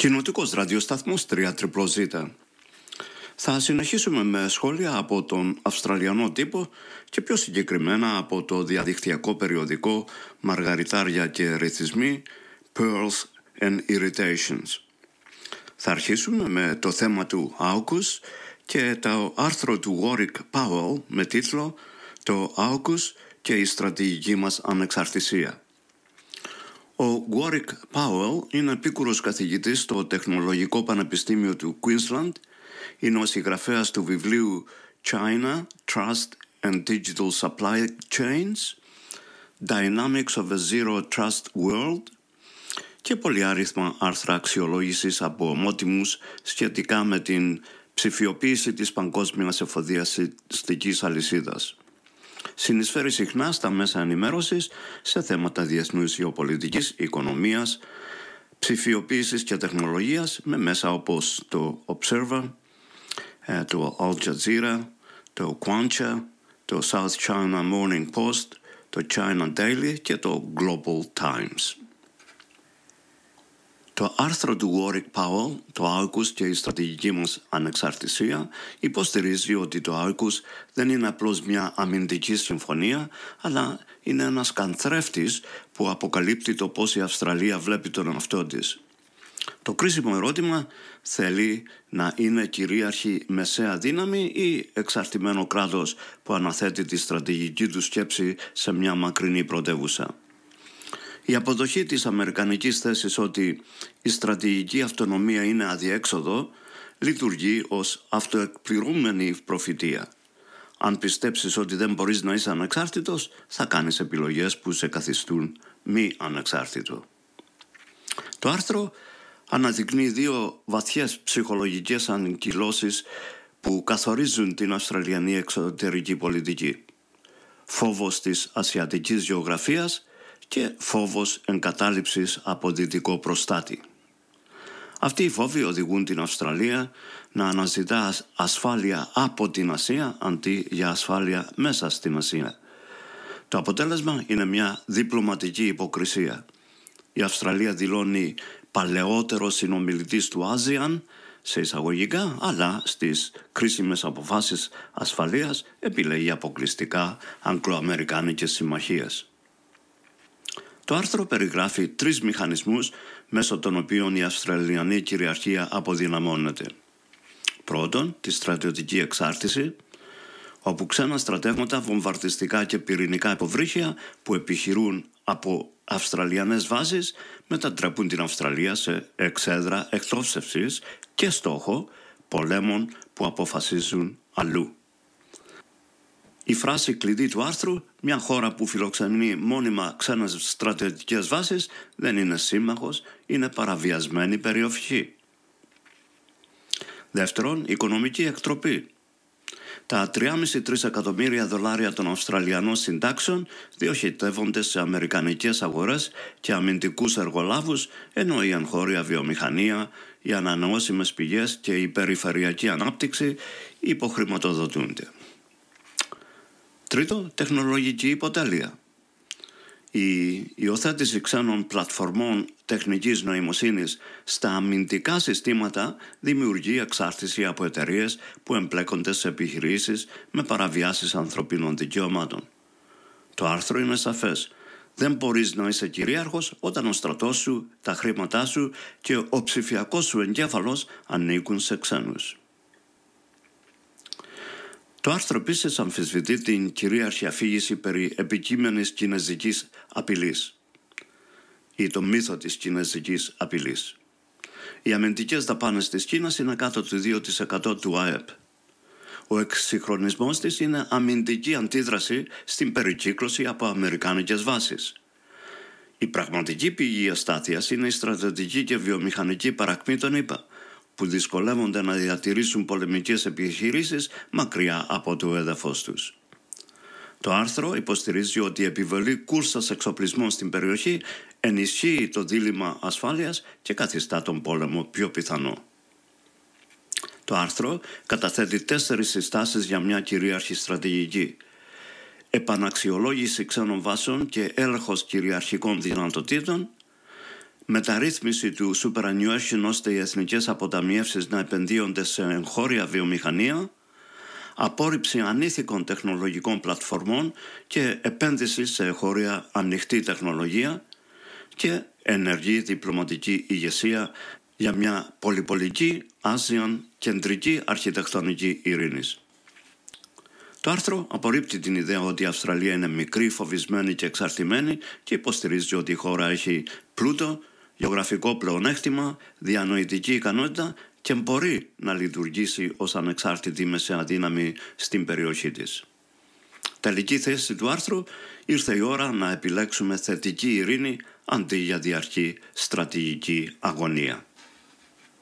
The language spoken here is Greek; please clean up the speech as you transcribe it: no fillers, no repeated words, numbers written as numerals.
Κοινοτικός ραδιοσταθμός 3ZZZ. Θα συνεχίσουμε με σχόλια από τον Αυστραλιανό τύπο και πιο συγκεκριμένα από το διαδικτυακό περιοδικό «Μαργαριτάρια και ρυθισμοί» Pearls and Irritations. Θα αρχίσουμε με το θέμα του AUKUS και το άρθρο του Warwick Powell με τίτλο «Το AUKUS και η στρατηγική μας ανεξαρτησία». Ο Warwick Powell είναι επίκουρος καθηγητής στο Τεχνολογικό Πανεπιστήμιο του Queensland, είναι ο συγγραφέας του βιβλίου China, Trust and Digital Supply Chains, Dynamics of a Zero Trust World και πολυάριθμα άρθρα αξιολόγησης από ομότιμους σχετικά με την ψηφιοποίηση της παγκόσμιας εφοδιαστικής αλυσίδας. Συνεισφέρει συχνά στα μέσα ενημέρωσης σε θέματα διεθνούς γεωπολιτικής, οικονομίας, ψηφιοποίησης και τεχνολογίας με μέσα όπως το Observer, το Al Jazeera, το Quancha, το South China Morning Post, το China Daily και το Global Times. Το άρθρο του Warwick Powell, το AUKUS και η στρατηγική μας ανεξαρτησία, υποστηρίζει ότι το AUKUS δεν είναι απλώς μια αμυντική συμφωνία, αλλά είναι ένας καθρέφτης που αποκαλύπτει το πώς η Αυστραλία βλέπει τον εαυτό της. Το κρίσιμο ερώτημα, θέλει να είναι κυρίαρχη μεσαία δύναμη ή εξαρτημένο κράτος που αναθέτει τη στρατηγική του σκέψη σε μια μακρινή πρωτεύουσα. Η αποδοχή της αμερικανικής θέσης ότι η στρατηγική αυτονομία είναι αδιέξοδο λειτουργεί ως αυτοεκπληρούμενη προφητεία. Αν πιστέψεις ότι δεν μπορείς να είσαι ανεξάρτητος, θα κάνεις επιλογές που σε καθιστούν μη ανεξάρτητο. Το άρθρο αναδεικνύει δύο βαθιές ψυχολογικές αγκυλώσεις που καθορίζουν την Αυστραλιανή εξωτερική πολιτική. Φόβος της ασιατικής γεωγραφίας και φόβος εγκατάλειψης από δυτικό προστάτη. Αυτοί οι φόβοι οδηγούν την Αυστραλία να αναζητά ασφάλεια από την Ασία αντί για ασφάλεια μέσα στην Ασία. Το αποτέλεσμα είναι μια διπλωματική υποκρισία. Η Αυστραλία δηλώνει παλαιότερο συνομιλητής του ASEAN σε εισαγωγικά, αλλά στις κρίσιμες αποφάσεις ασφαλείας επιλέγει αποκλειστικά αγγλοαμερικάνικες συμμαχίες. Το άρθρο περιγράφει τρεις μηχανισμούς μέσω των οποίων η Αυστραλιανή κυριαρχία αποδυναμώνεται. Πρώτον, τη στρατιωτική εξάρτηση, όπου ξένα στρατεύματα, βομβαρδιστικά και πυρηνικά υποβρύχια που επιχειρούν από Αυστραλιανές βάσεις μετατρέπουν την Αυστραλία σε εξέδρα εκτόξευσης και στόχο πολέμων που αποφασίζουν αλλού. Η φράση κλειδί του άρθρου, μια χώρα που φιλοξενεί μόνιμα ξένες στρατιωτικές βάσεις, δεν είναι σύμμαχος, είναι παραβιασμένη περιοχή. Δεύτερον, οικονομική εκτροπή. Τα 3,5 εκατομμύρια δολάρια των Αυστραλιανών συντάξεων διοχετεύονται σε αμερικανικές αγορές και αμυντικούς εργολάβους, ενώ η εγχώρια βιομηχανία, οι ανανεώσιμες πηγές και η περιφερειακή ανάπτυξη υποχρηματοδοτούνται. Τρίτο, τεχνολογική υποτέλεια. Η υιοθέτηση ξένων πλατφορμών τεχνικής νοημοσύνης στα αμυντικά συστήματα δημιουργεί εξάρτηση από εταιρείες που εμπλέκονται σε επιχειρήσεις με παραβιάσεις ανθρωπίνων δικαιωμάτων. Το άρθρο είναι σαφές. Δεν μπορείς να είσαι κυρίαρχος όταν ο στρατός σου, τα χρήματά σου και ο ψηφιακός σου εγκέφαλος ανήκουν σε ξένους. Το άρθρο επίσης αμφισβητεί την κυρίαρχη αφήγηση περί επικείμενης κινεζικής απειλής ή το μύθο της κινεζικής απειλής. Οι αμυντικές δαπάνες της Κίνας είναι κάτω του 2% του ΑΕΠ. Ο εξυγχρονισμός της είναι αμυντική αντίδραση στην περικύκλωση από αμερικάνικες βάσεις. Η πραγματική πηγή αστάθειας είναι η στρατιωτική και βιομηχανική παρακμή των ΗΠΑ, που δυσκολεύονται να διατηρήσουν πολεμικές επιχειρήσεις μακριά από το έδαφος τους. Το άρθρο υποστηρίζει ότι η επιβολή κούρσας εξοπλισμών στην περιοχή ενισχύει το δίλημμα ασφάλειας και καθιστά τον πόλεμο πιο πιθανό. Το άρθρο καταθέτει 4 συστάσεις για μια κυρίαρχη στρατηγική. Επαναξιολόγηση ξένων βάσεων και έλεγχος κυριαρχικών δυνατοτήτων, μεταρρύθμιση του superannuation ώστε οι εθνικές αποταμιεύσεις να επενδύονται σε εγχώρια βιομηχανία, απόρριψη ανήθικων τεχνολογικών πλατφορμών και επένδυση σε εγχώρια ανοιχτή τεχνολογία και ενεργή διπλωματική ηγεσία για μια πολυπολική ASEAN κεντρική αρχιτεκτονική ειρήνης. Το άρθρο απορρίπτει την ιδέα ότι η Αυστραλία είναι μικρή, φοβισμένη και εξαρτημένη και υποστηρίζει ότι η χώρα έχει πλούτο, γεωγραφικό πλεονέκτημα, διανοητική ικανότητα και μπορεί να λειτουργήσει ως ανεξάρτητη μεσαία δύναμη στην περιοχή της. Τελική θέση του άρθρου: ήρθε η ώρα να επιλέξουμε θετική ειρήνη αντί για διαρκή στρατηγική αγωνία.